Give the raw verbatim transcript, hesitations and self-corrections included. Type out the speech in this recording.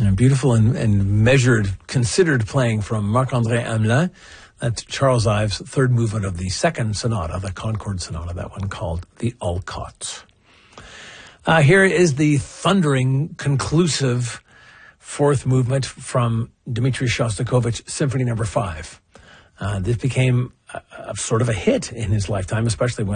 And beautiful and, and measured, considered playing from Marc-André Hamelin. That's Charles Ives' third movement of the second sonata, the Concord Sonata, that one called the Alcott. Uh, here is the thundering, conclusive fourth movement from Dmitri Shostakovich, Symphony Number Five. Uh, this became a, a sort of a hit in his lifetime, especially when